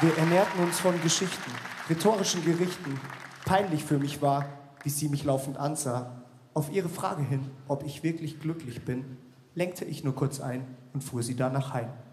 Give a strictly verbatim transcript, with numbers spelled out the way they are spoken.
Wir ernährten uns von Geschichten, rhetorischen Gerichten. Peinlich für mich war, wie sie mich laufend ansah. Auf ihre Frage hin, ob ich wirklich glücklich bin, lenkte ich nur kurz ein und fuhr sie danach heim.